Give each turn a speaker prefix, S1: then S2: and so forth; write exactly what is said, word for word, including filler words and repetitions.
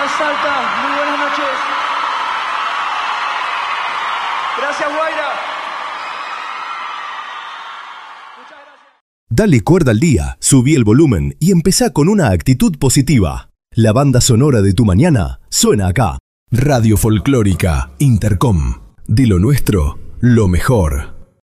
S1: Salta, muy buenas noches. Gracias, Guaira. Muchas gracias.
S2: Dale cuerda al día, subí el volumen y empezá con una actitud positiva. La banda sonora de tu mañana suena acá. Radio Folclórica Intercom. De lo nuestro, lo mejor.